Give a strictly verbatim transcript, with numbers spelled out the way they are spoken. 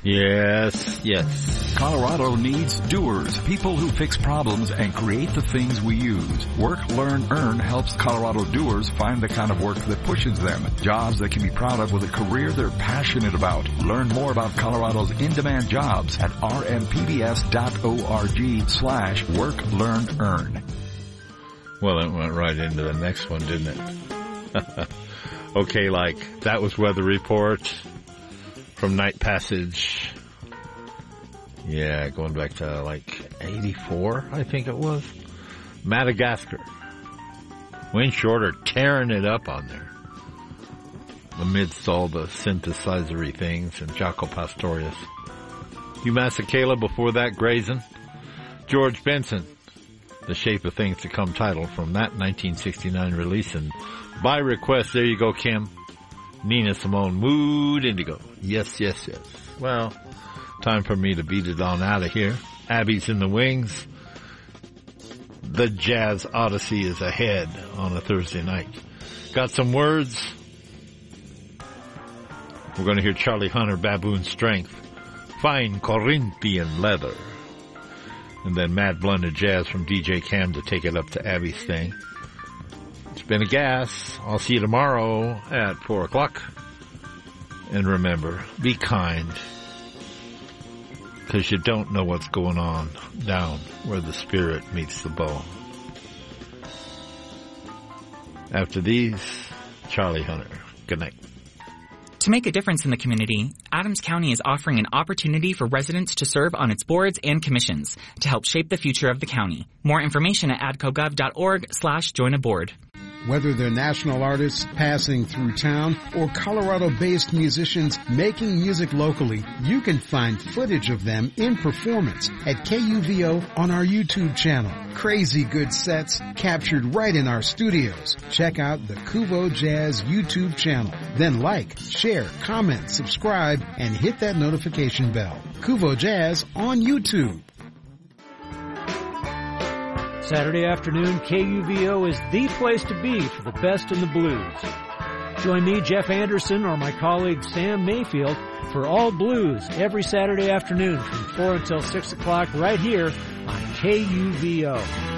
Yes, yes. Colorado needs doers, people who fix problems and create the things we use. Work, Learn, Earn helps Colorado doers find the kind of work that pushes them. Jobs they can be proud of with a career they're passionate about. Learn more about Colorado's in-demand jobs at rmpbs.org slash work, learn, earn. Well, it went right into the next one, didn't it? Okay, like, that was Weather Report from Night Passage. Yeah, going back to like eighty-four, I think it was. Madagascar. Wayne Shorter tearing it up on there. Amidst all the synthesizery things and Jaco Pastorius. Hugh Masekela before that, Grazing. George Benson, The Shape of Things to Come title from that nineteen sixty-nine release. And by request, there you go, Kim. Nina Simone, Mood Indigo. Yes, yes, yes. Well, time for me to beat it on out of here. Abby's in the wings. The Jazz Odyssey is ahead on a Thursday night. Got some words. We're going to hear Charlie Hunter, Baboon Strength. Fine Corinthian Leather. And then Mad Blunted Jazz from D J Cam to take it up to Abby's thing. It's been a gas. I'll see you tomorrow at four o'clock. And remember, be kind. Because you don't know what's going on down where the spirit meets the bow. After these, Charlie Hunter. Good night. To make a difference in the community, Adams County is offering an opportunity for residents to serve on its boards and commissions to help shape the future of the county. More information at adcogov.org slash join a board. Whether they're national artists passing through town or Colorado-based musicians making music locally, you can find footage of them in performance at K U V O on our YouTube channel. Crazy good sets captured right in our studios. Check out the Kuvo Jazz YouTube channel. Then like, share, comment, subscribe, and hit that notification bell. Kuvo Jazz on YouTube. Saturday afternoon, K U V O is the place to be for the best in the blues. Join me, Jeff Anderson, or my colleague Sam Mayfield for All Blues every Saturday afternoon from four until six o'clock right here on K U V O.